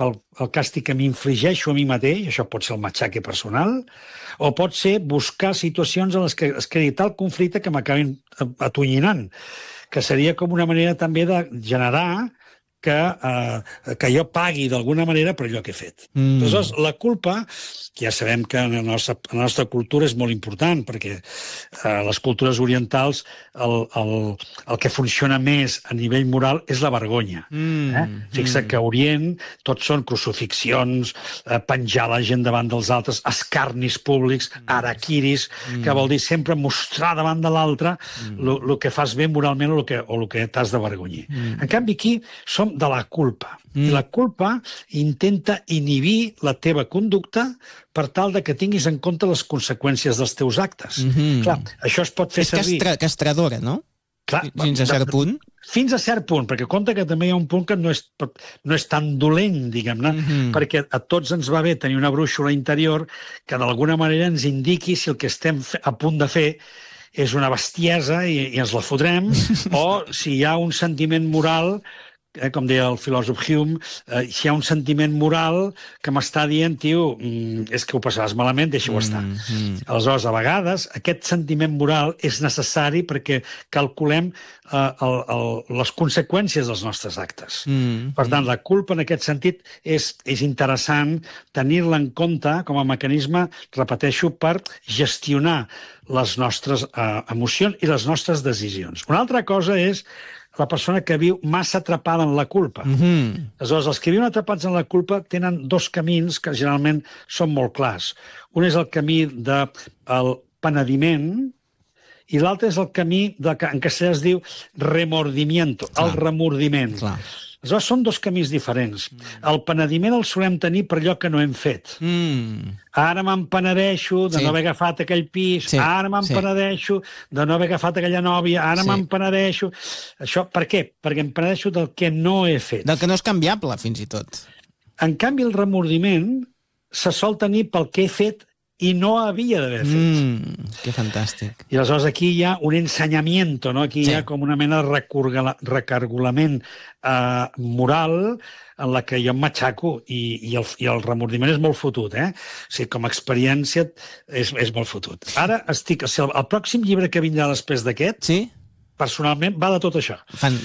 pel càstig que m'infligeixo a mi mateix, això pot ser el matxaque personal, o pot ser buscar situacions en les que es creï tal conflicte que m'acabin atonyinant, que seria com una manera també de generar que jo pagui d'alguna manera per allò que he fet. Aleshores, la culpa, que ja sabem que en la nostra cultura és molt important, perquè les cultures orientals el que funciona més a nivell moral és la vergonya. Fixa que a Orient tot són crucifixions, penjar la gent davant dels altres, escarnis públics, araquiris, que vol dir sempre mostrar davant de l'altre el que fas bé moralment o el que t'has de vergonyir. En canvi, aquí som de la culpa. I la culpa intenta inhibir la teva conducta per tal de que tinguis en compte les conseqüències dels teus actes. Clar, això es pot fer servir... És castradora, no? Clar, fins a cert punt? Fins a cert punt, perquè compte que també hi ha un punt que no és tan dolent, diguem-ne, perquè a tots ens va bé tenir una brúixola interior que d'alguna manera ens indiqui si el que estem a punt de fer és una bestiesa i ens la fotrem, o si hi ha un sentiment moral, com deia el filòsof Hume, si hi ha un sentiment moral que m'està dient, tio, és que ho passaràs malament, deixa-ho estar. Aleshores, a vegades, aquest sentiment moral és necessari perquè calculem les conseqüències dels nostres actes. Per tant, la culpa, en aquest sentit, és interessant tenir-la en compte com a mecanisme, repeteixo, per gestionar les nostres emocions i les nostres decisions. Una altra cosa és la persona que viu massa atrapada en la culpa. Aleshores, els que viuen atrapats en la culpa tenen dos camins que generalment són molt clars. Un és el camí del penediment i l'altre és el camí en castellà es diu remordimiento, el remordiment. Aleshores, són dos camins diferents. El penediment el solem tenir per allò que no hem fet. Ara me'n penedeixo de no haver agafat aquell pis, ara me'n penedeixo de no haver agafat aquella nòvia, ara me'n penedeixo... Això per què? Perquè em penedeixo del que no he fet. Del que no és canviable, fins i tot. En canvi, el remordiment se sol tenir pel que he fet i no havia d'haver fet. Que fantàstic. I aleshores aquí hi ha un ensenyament, no? Aquí hi ha com una mena de recargolament moral en la que jo em matxaco i el remordiment és molt fotut, O sigui, com a experiència és molt fotut. Ara el pròxim llibre que vindrà després d'aquest, personalment, va de tot això.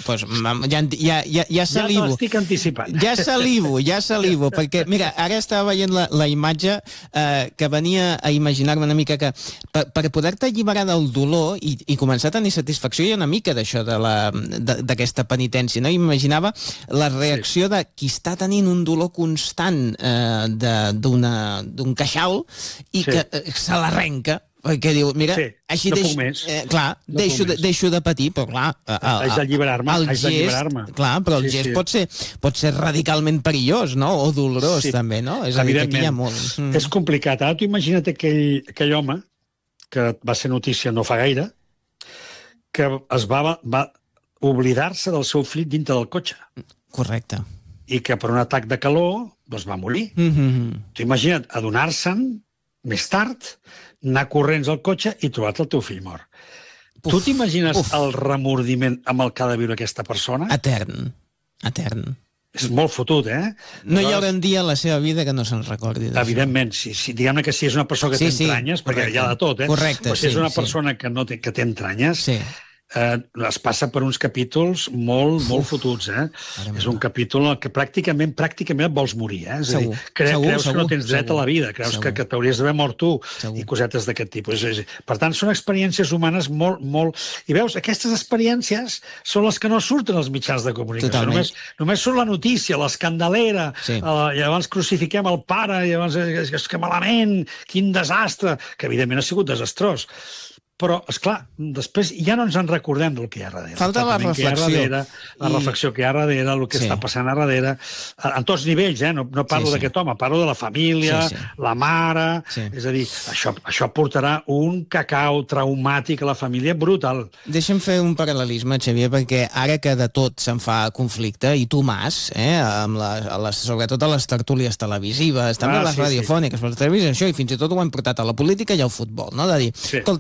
Ja salivo. Ja te l'estic anticipant. Ja salivo, perquè, mira, ara estava veient la imatge que venia a imaginar-me una mica que per poder-te alliberar del dolor i començar a tenir satisfacció, hi ha una mica d'això, d'aquesta penitència, no? Imaginava la reacció de qui està tenint un dolor constant d'un queixal i que se l'arrenca, perquè diu, mira, així deixo de patir, però clar... Haig d'alliberar-me. Clar, però el gest pot ser radicalment perillós, no? O dolorós, també, no? És a dir, que aquí hi ha molt. És complicat. Ara tu imagina't aquell home, que va ser notícia no fa gaire, que va oblidar-se del seu fill dintre del cotxe. Correcte. I que per un atac de calor va morir. Tu imagina't adonar-se'n més tard, anar corrents al cotxe i trobar-te el teu fill mort. Tu t'imagines el remordiment amb el que ha de viure aquesta persona? Etern. És molt fotut, No hi haurà un dia a la seva vida que no se'n recordi d'això. Evidentment, diguem-ne que si és una persona que té entranyes, perquè hi ha de tot, Correcte, però si és una persona que té entranyes, es passa per uns capítols molt fotuts, És un capítol en què pràcticament et vols morir, És a dir, creus que no tens dret a la vida, creus que t'hauries d'haver mort tu, i cosetes d'aquest tipus. Per tant, són experiències humanes molt... I veus, aquestes experiències són les que no surten als mitjans de comunicació. Només surt la notícia, l'escandalera, i llavors crucifiquem el pare, i llavors és que malament, quin desastre, que evidentment ha sigut desastrós. Però, esclar, després ja no ens en recordem del que hi ha darrere. Falta la reflexió. La reflexió que hi ha darrere, el que està passant a darrere, en tots nivells, no parlo d'aquest home, parlo de la família, la mare... És a dir, això portarà un cacau traumàtic a la família brutal. Deixa'm fer un paral·lelisme, Xavier, perquè ara que de tot se'n fa conflicte, i tu mas, sobretot a les tertúlies televisives, també a les radiofòniques, per la televisió, això, i fins i tot ho hem portat a la política i al futbol, no? De dir, escolta, això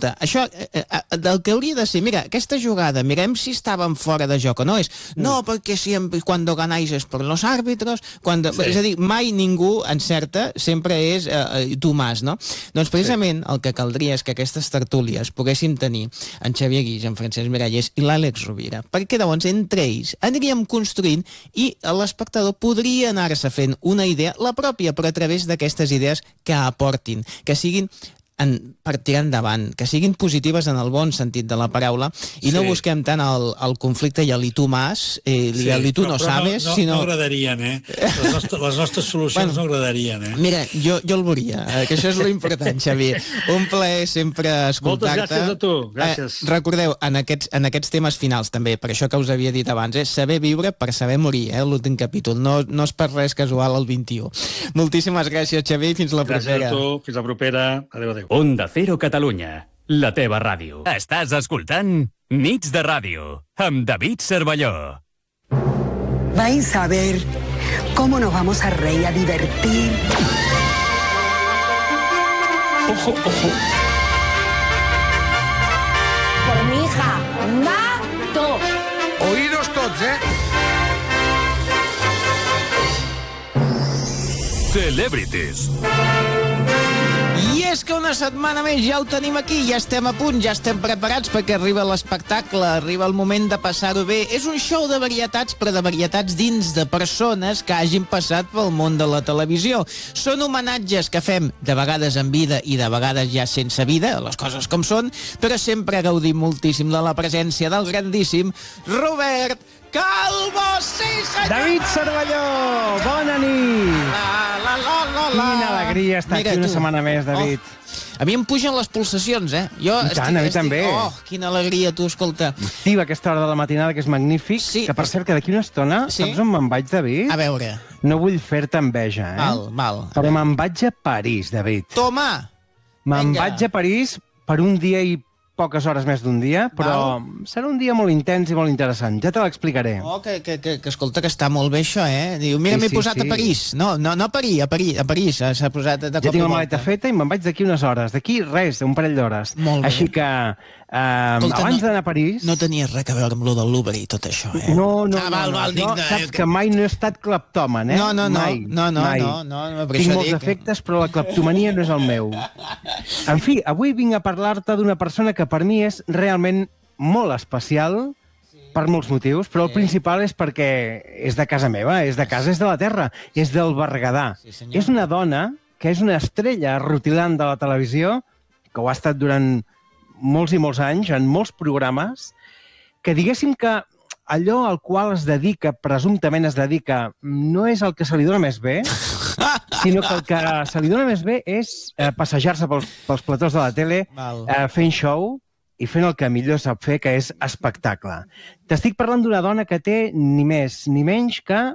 del que hauria de ser, mira, aquesta jugada, mirem si estaven fora de joc o no, no, perquè cuando ganáis es por los árbitros, és a dir, mai ningú encerta, sempre és Tomàs, no? Doncs precisament el que caldria és que aquestes tertúlies poguéssim tenir en Xavier Guix, en Francesc Miralles i l'Àlex Rovira, perquè llavors entre ells aniríem construint i l'espectador podria anar-se fent una idea, la pròpia, però a través d'aquestes idees que aportin, que siguin per tirar endavant, que siguin positives en el bon sentit de la paraula i no busquem tant el conflicte i el tu más, el tu no sabes, sinó... No agradarien, les nostres solucions no agradarien, Mira, jo el veuria, que això és l'important, Xavier. Un plaer sempre escoltar-te. Moltes gràcies a tu, gràcies. Recordeu, en aquests temes finals també, per això que us havia dit abans, saber viure per saber morir, l'últim capítol, no és per res casual el 21. Moltíssimes gràcies, Xavier, i fins la propera. Gràcies a tu, fins la propera. Adéu, adéu. Onda Cero Catalunya, la teva ràdio. Estàs escoltant Nits de Ràdio, amb David Cervelló. Vais a ver cómo nos vamos a reír, a divertir. Ojo, ojo. Por mi hija, mato. Oídos tots, Celebrities. I és que una setmana més ja ho tenim aquí, ja estem a punt, ja estem preparats perquè arriba l'espectacle, arriba el moment de passar-ho bé. És un show de varietats, però de varietats dins de persones que hagin passat pel món de la televisió. Són homenatges que fem de vegades en vida i de vegades ja sense vida, les coses com són, però sempre gaudim moltíssim de la presència del grandíssim Robert Calvo, sí senyor! David Cervelló, bona nit! Quina alegria estar aquí una setmana més, David. A mi em pugen les pulsacions, Jo I tant, a mi també. Oh, quina alegria, tu, escolta. Activa aquesta hora de la matinada, que és magnífic, que per cert, que d'aquí una estona, saps on me'n vaig, David? A veure. No vull fer-te enveja, Mal. Però me'n vaig a París, David. Toma! Me'n vaig a París per un dia i poques hores més d'un dia, però serà un dia molt intens i molt interessant. Ja te l'explicaré. Oh, que escolta, que està molt bé això, Diu, mira, m'he posat a París. No a París, s'ha posat de cop i volta. Ja tinc la maleta feta i me'n vaig d'aquí unes hores. D'aquí res, un parell d'hores. Molt bé. Així que, abans d'anar a París... No tenies res a veure amb lo del Louvre i tot això, No, saps que mai no he estat cleptòman, No, tinc molts defectes, però la cleptomania no és el meu. En fi, avui vinc a parlar-te d'una persona que per mi és realment molt especial, per molts motius, però el principal és perquè és de casa meva, és de la terra, és del Berguedà. És una dona que és una estrella rutilant de la televisió, que ho ha estat durant molts i molts anys, en molts programes, que diguéssim que allò al qual presumptament es dedica, no és el que se li dona més bé, sinó que el que se li dona més bé és passejar-se pels platós de la tele, fent show i fent el que millor sap fer, que és espectacle. T'estic parlant d'una dona que té ni més ni menys que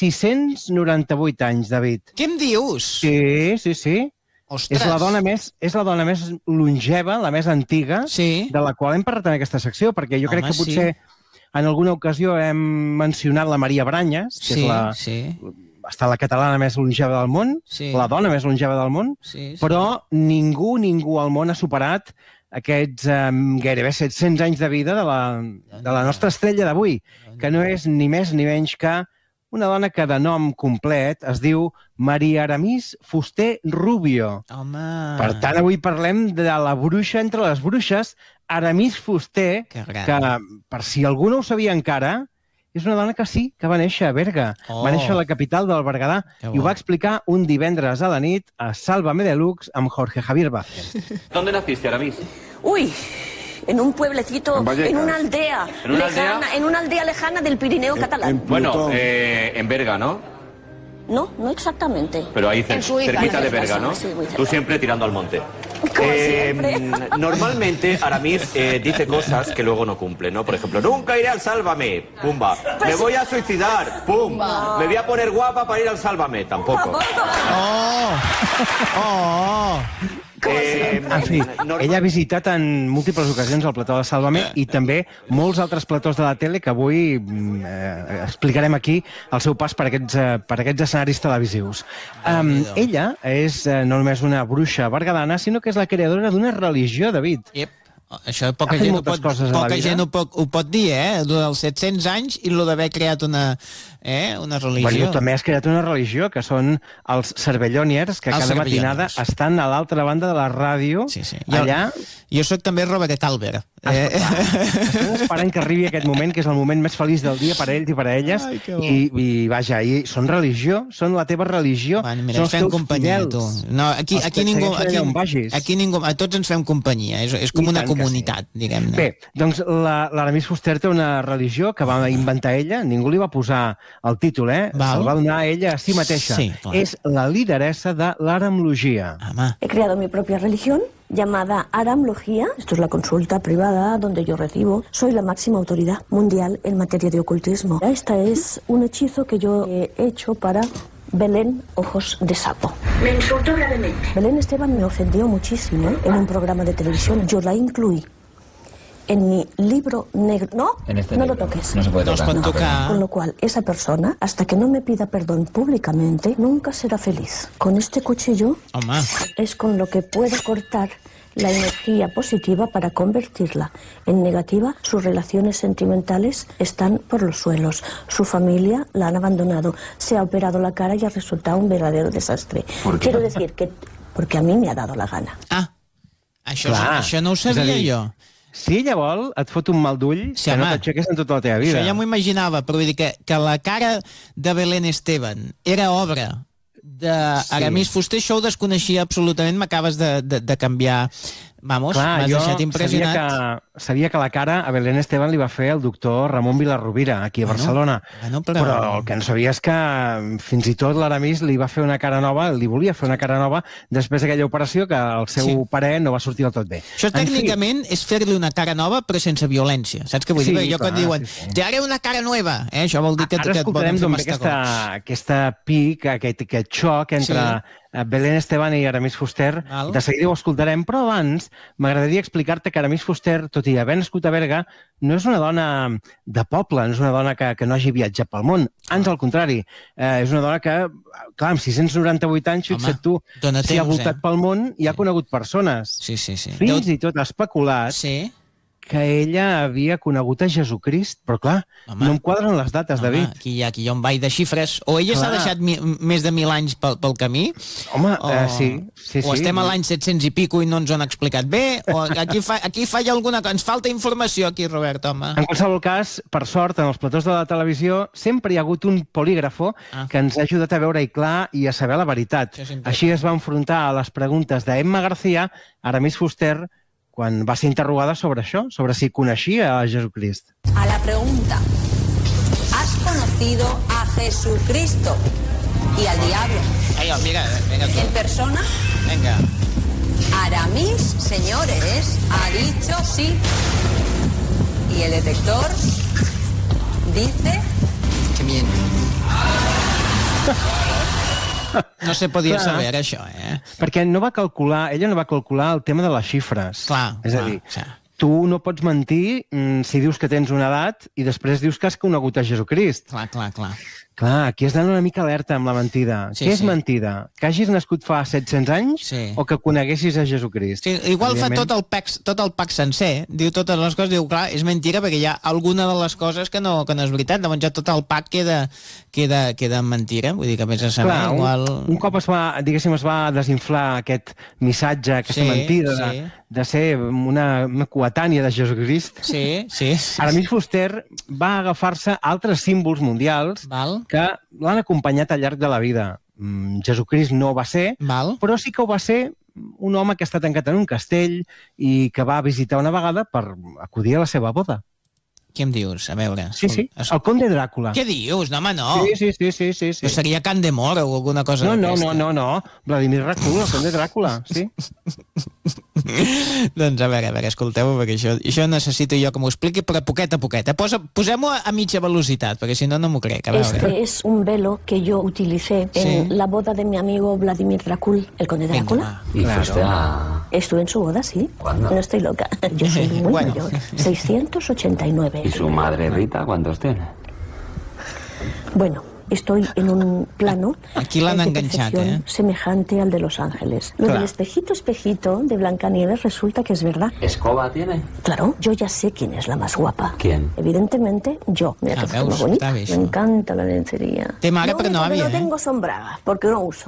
698 anys, David. Què em dius? Sí. Ostres. És la dona més longeva, la més antiga, de la qual hem parlat en aquesta secció, perquè jo crec que potser en alguna ocasió hem mencionat la Maria Branyes, que és la catalana més longeva del món, la dona més longeva del món, però ningú al món ha superat aquests gairebé 700 anys de vida de la nostra estrella d'avui, que no és ni més ni menys que una dona que de nom complet es diu Maria Aramis Fuster Rubio. Home! Per tant, avui parlem de la bruixa entre les bruixes, Aramis Fuster, que, per si algú no ho sabia encara, és una dona que que va néixer a Berga. Va néixer a la capital del Berguedà i ho va explicar un divendres a la nit a Sálvame Deluxe amb Jorge Javier Vázquez. ¿Dónde naciste, Aramis? Uy, en un pueblecito, en una aldea lejana del Pirineo catalán. Bueno, en Berga, ¿no? No exactamente. Pero ahí cerquita de Berga, ¿no? Sí, muy cerca. Tú siempre tirando al monte. Como siempre. Normalmente Aramis dice cosas que luego no cumple, ¿no? Por ejemplo, nunca iré al Sálvame, pumba. Me voy a suicidar, pum. Me voy a poner guapa para ir al Sálvame, tampoco. En fi, ella ha visitat en múltiples ocasions el plató de Sálvame i també molts altres platós de la tele que avui explicarem aquí el seu pas per aquests escenaris televisius. Ella és no només una bruixa berguedana, sinó que és la creadora d'una religió, David. Això poca gent ho pot dir, dels 700 anys i el d'haver creat una religió. Bueno, també has creat una religió, que són els cervelloniers, que cada matinada estan a l'altra banda de la ràdio, allà... Jo soc també Robert Albert. Estan esperant que arribi aquest moment, que és el moment més feliç del dia per a ells i per a elles, i vaja, són religió, són la teva religió, mira, ens fem companyia, tu. No, aquí ningú, a tots ens fem companyia, és com una comunitat, diguem-ne. Bé, doncs l'Aramis Fuster té una religió que va inventar ella, ningú li va posar el títol, se'l va donar ella a si mateixa. És la lideressa de l'aramlogia. He creado mi propia religión llamada Aramlogía. Esto es la consulta privada donde yo recibo. Soy la máxima autoridad mundial en materia de ocultismo. Esta es un hechizo que yo he hecho para Belén Ojos de Sapo. Me insultó gravemente. Belén Esteban me ofendió muchísimo en un programa de televisión. Yo la incluí en mi libro negro. No, no lo toques. No se puede tocar. Con lo cual, esa persona, hasta que no me pida perdón públicamente, nunca será feliz. Con este cuchillo es con lo que puedo cortar la energía positiva para convertirla en negativa. Sus relaciones sentimentales están por los suelos. Su familia la han abandonado. Se ha operado la cara y ha resultado un verdadero desastre. Quiero decir que porque a mí me ha dado la gana. Això no ho sabia jo. Si ella vol, et fot un mal d'ull que no t'aixeques en tota la teva vida. Això ja m'ho imaginava, però vull dir que la cara de Belén Esteban era obra d'Aramis Fuster, això ho desconeixia absolutament, m'acabes de canviar. Vamos, m'has deixat impressionat. Sabia que la cara a Belén Esteban li va fer el doctor Ramon Vilarrubira, aquí a Barcelona. Però el que no sabia és que fins i tot l'Aramis li va fer una cara nova, li volia fer una cara nova després d'aquella operació que el seu pare no va sortir del tot bé. Això tècnicament és fer-li una cara nova però sense violència. Saps què vull dir? Jo quan diuen, te haré una cara nueva, això vol dir que ara escoltarem aquesta pic, aquest xoc entre Belén Esteban i Aramis Fuster. De seguida ho escoltarem, però abans m'agradaria explicar-te que Aramis Fuster, tot i haver nascut a Berga, no és una dona de poble, no és una dona que no hagi viatjat pel món. Ans al contrari, és una dona que, clar, amb 698 anys, fixa't tu, s'hi ha voltat pel món i ha conegut persones. Fins i tot ha especulat que ella havia conegut a Jesucrist, però clar, no em quadren les dates, David. Aquí hi ha un ball de xifres. O ella s'ha deixat més de 1.000 anys pel camí, sí. O estem a l'any 700 i pico i no ens ho han explicat bé, o aquí falla alguna cosa. Ens falta informació aquí, Robert, home. En qualsevol cas, per sort, en els platós de la televisió sempre hi ha hagut un polígrafo que ens ha ajudat a veure-hi clar i a saber la veritat. Així es va enfrontar a les preguntes d'Emma García, Aramis Fuster, quan va ser interrogada sobre això, sobre si coneixia a Jesucrist. A la pregunta, ¿has conocido a Jesucristo y al diablo? Venga tú. ¿En persona? Venga. Aramis, señores, ha dicho sí. Y el detector dice que miente. No se podia saber, això, Perquè ella no va calcular el tema de les xifres. És a dir, tu no pots mentir si dius que tens una edat i després dius que has conegut a Jesucrist. Clar, aquí has d'anar una mica alerta amb la mentida. Què és mentida? Que hagis nascut fa 700 anys o que coneguessis a Jesucrist? Igual fa tot el pack sencer, diu totes les coses, diu, clar, és mentira perquè hi ha alguna de les coses que no és veritat, llavors ja tot el pack queda mentira, vull dir que més a saber, igual... Un cop es va desinflar aquest missatge, aquesta mentida de ser una coetània de Jesucrist, Aramis Fuster va agafar-se altres símbols mundials que l'han acompanyat al llarg de la vida. Jesucrist no va ser, però sí que ho va ser un home que està tancat en un castell i que va visitar una vegada per acudir a la seva boda. Què em dius? A veure... Sí, el conde Dràcula. Què dius? No, home, no. Sí. Però seria Candemor o alguna cosa d'aquesta. No. Vladimir Dràcula, el conde Dràcula, sí. Doncs a veure, escolteu, perquè això necessito jo que m'ho expliqui, però poquet a poquet. Posem-ho a mitja velocitat, perquè si no, no m'ho crec. Este es un velo que yo utilicé en la boda de mi amigo Vladimir Dracul, el conde Drácula. ¿Y fuiste a...? Estuve en su boda, sí. ¿Cuándo? No estoy loca. Yo soy muy mayor. 689. ¿Y su madre Rita cuántos tiene? Bueno, estoy en un plano Aquí l'han enganxat, semejante al de Los Ángeles. Lo del espejito, espejito de Blancanieves resulta que es verdad. ¿Escoba tiene? Claro, yo ya sé quién es la más guapa. ¿Quién? Evidentemente, yo. Mira que foto más bonita. Me encanta la lencería. Té mare, però no no havia, tengo son bragas, porque no uso.